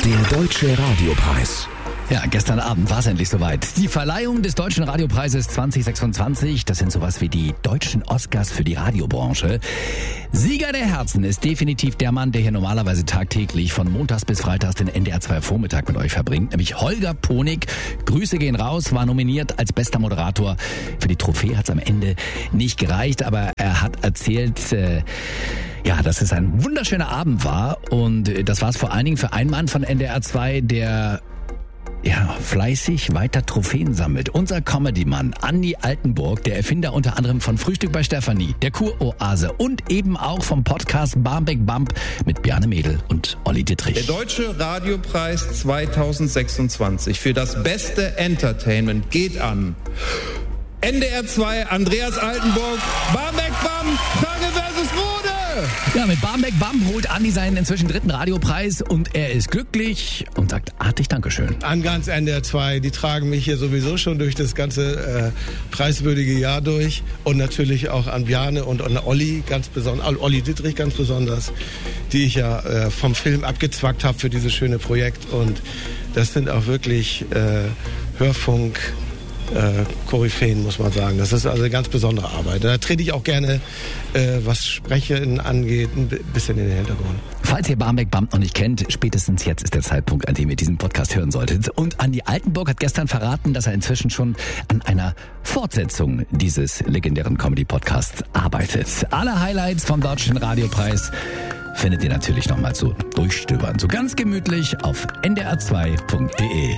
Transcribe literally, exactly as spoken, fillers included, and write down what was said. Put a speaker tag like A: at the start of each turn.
A: Der Deutsche Radiopreis.
B: Ja, gestern Abend war es endlich soweit. Die Verleihung des Deutschen Radiopreises zwanzig sechsundzwanzig, das sind sowas wie die deutschen Oscars für die Radiobranche. Sieger der Herzen ist definitiv der Mann, der hier normalerweise tagtäglich von montags bis freitags den N D R zwei Vormittag mit euch verbringt, nämlich Holger Ponig. Grüße gehen raus, war nominiert als bester Moderator. Für die Trophäe hat es am Ende nicht gereicht, aber er hat erzählt, äh, ja, dass es ein wunderschöner Abend war, und das war es vor allen Dingen für einen Mann von N D R zwei, der ja, fleißig weiter Trophäen sammelt. Unser Comedy-Mann Andi Altenburg, der Erfinder unter anderem von Frühstück bei Stefanie, der Kuroase und eben auch vom Podcast Barmbek Bump mit Bjarne Mädel und Olli Dittrich.
C: Der Deutsche Radiopreis zwanzig sechsundzwanzig für das beste Entertainment geht an N D R zwei, Andreas Altenburg, Barmbek Bump, Frage versus Rode.
B: Ja, mit Barmbek Bump holt Andi seinen inzwischen dritten Radiopreis und er ist glücklich und sagt artig Dankeschön.
D: An ganz N D R zwei, die tragen mich hier sowieso schon durch das ganze äh, preiswürdige Jahr durch, und natürlich auch an Bjarne und an Olli, ganz besonders, Olli Dittrich ganz besonders, die ich ja äh, vom Film abgezwackt habe für dieses schöne Projekt, und das sind auch wirklich äh, Hörfunk Äh, Koryphäen, muss man sagen. Das ist also eine ganz besondere Arbeit. Da trete ich auch gerne, äh, was Sprechen angeht, ein bisschen in den Hintergrund.
B: Falls ihr Barmbek Bump noch nicht kennt, spätestens jetzt ist der Zeitpunkt, an dem ihr diesen Podcast hören solltet. Und Andi Altenburg hat gestern verraten, dass er inzwischen schon an einer Fortsetzung dieses legendären Comedy-Podcasts arbeitet. Alle Highlights vom Deutschen Radiopreis findet ihr natürlich nochmal zu durchstöbern. So ganz gemütlich auf n d r zwei punkt d e.